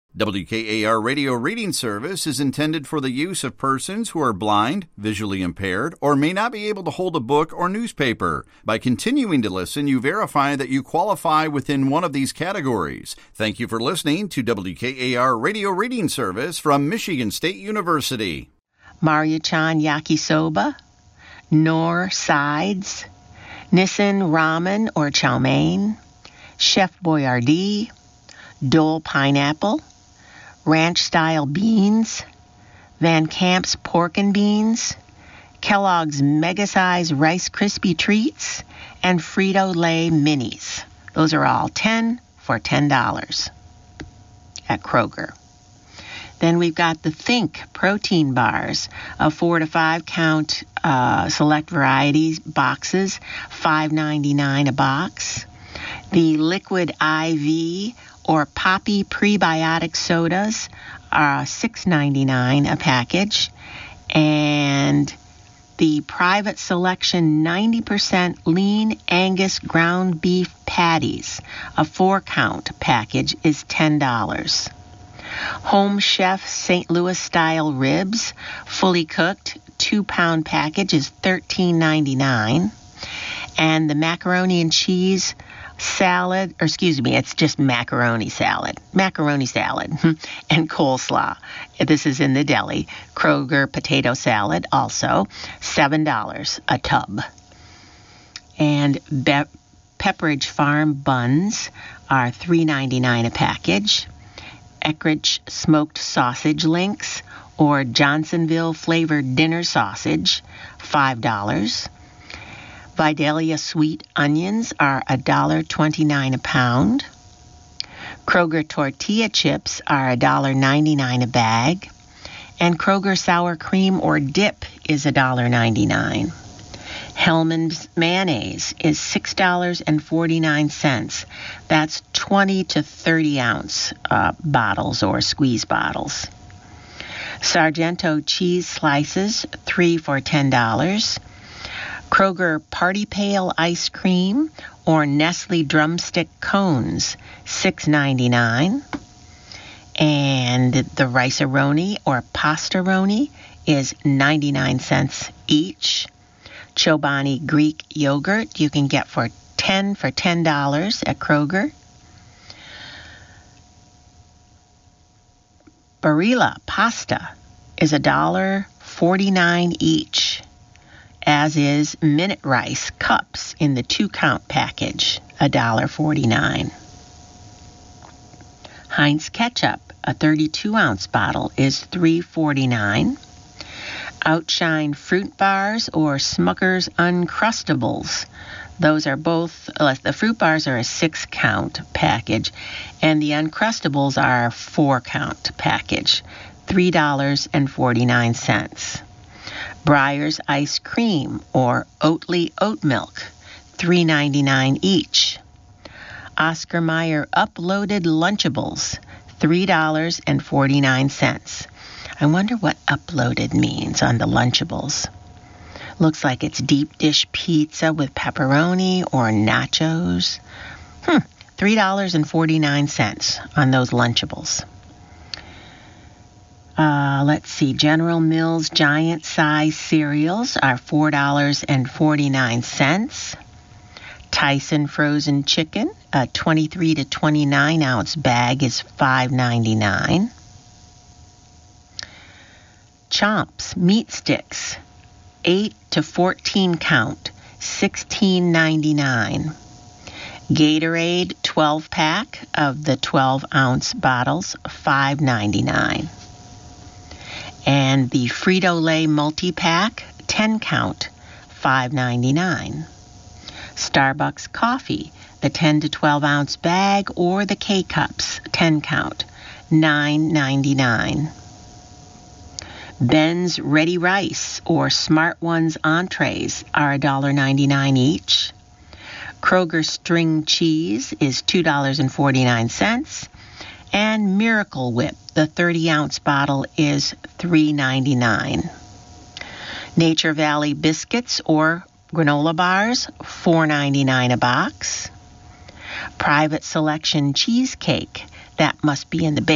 WKAR Radio Reading Service is intended for the use of persons who are blind, visually impaired, or may not be able to hold a book or newspaper. By continuing to listen, you verify that you qualify within one of these categories. Thank you for listening to WKAR Radio Reading Service from Michigan State University. Maruchan Yakisoba, Nor Sides, Nissan Ramen or Chow Mein, Chef Boyardee, Dole Pineapple, Ranch-style beans, Van Camp's pork and beans, Kellogg's mega-size Rice Krispie treats, and Frito-Lay minis. Those are all 10 for $10 at Kroger. Then we've got the Think protein bars of 4 to 5 count select varieties boxes, $5.99 a box. The Liquid IV or Poppy prebiotic sodas are $6.99 a package. And the Private Selection 90% lean Angus ground beef patties, a 4-count package, is $10. Home Chef St. Louis style ribs, fully cooked, 2-pound package is $13.99. And the macaroni and cheese salad, it's just macaroni salad and coleslaw. This is in the deli. Kroger potato salad, also $7 a tub. And Pepperidge Farm buns are $3.99 a package. Eckrich smoked sausage links or Johnsonville flavored dinner sausage, $5. Vidalia sweet onions are $1.29 a pound. Kroger tortilla chips are $1.99 a bag. And Kroger sour cream or dip is $1.99. Hellmann's mayonnaise is $6.49. That's 20 to 30 ounce bottles or squeeze bottles. Sargento cheese slices, 3 for $10. Kroger Party Pail ice cream or Nestle drumstick cones, $6.99. And the Rice-A-Roni or Pasta-Roni is 99 cents each. Chobani Greek yogurt you can get for $10 at Kroger. Barilla pasta is $1.49 each, as is Minute Rice cups in the 2-count package, $1.49. Heinz ketchup, a 32-ounce bottle, is $3.49. Outshine fruit bars or Smucker's Uncrustables. Those are both, the fruit bars are a 6-count package, and the Uncrustables are a 4-count package, $3.49. Breyer's ice cream or Oatly oat milk, $3.99 each. Oscar Mayer uploaded Lunchables, $3.49. I wonder what uploaded means on the Lunchables. Looks like it's deep dish pizza with pepperoni or nachos. $3.49 on those Lunchables. Let's see. General Mills giant size cereals are $4.49. Tyson frozen chicken, a 23 to 29 ounce bag, is $5.99. Chomps meat sticks, 8 to 14 count, $16.99. Gatorade 12-pack of the 12-ounce bottles, $5.99. And the Frito-Lay multi-pack 10-count, $5.99. Starbucks coffee, the 10 to 12-ounce bag or the K-Cups 10-count, $9.99. Ben's Ready Rice or Smart Ones entrees are $1.99 each. Kroger string cheese is $2.49. And Miracle Whip, the 30-ounce bottle, is $3.99. Nature Valley biscuits or granola bars, $4.99 a box. Private Selection cheesecake, that must be in the